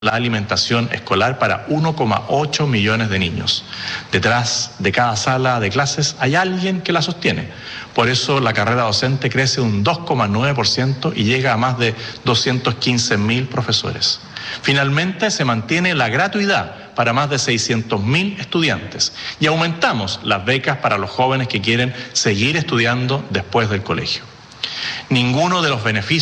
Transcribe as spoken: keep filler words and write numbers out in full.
la alimentación escolar para uno coma ocho millones de niños. Detrás de cada sala de clases hay alguien que la sostiene. Por eso la carrera docente crece un dos coma nueve por ciento y llega a más de doscientos quince mil profesores. Finalmente se mantiene la gratuidad para más de seiscientos mil estudiantes y aumentamos las becas para los jóvenes que quieren seguir estudiando después del colegio. Ninguno de los beneficios